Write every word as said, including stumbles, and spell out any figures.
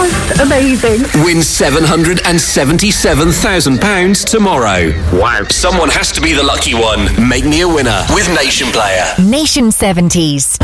Just amazing. Win seven hundred seventy-seven thousand pounds tomorrow. Wow. Someone has to be the lucky one. Make me a winner with Nation Player. Nation seventies.